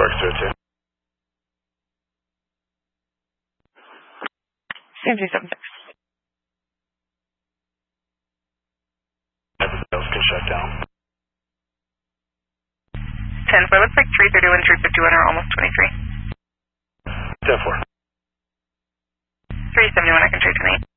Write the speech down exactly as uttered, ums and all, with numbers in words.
works through too. C M C seven six. Everything can shut down. ten four, looks like three thirty-one, three fifty-one are almost twenty-three. ten four. three seventy-one, I can trade tonight.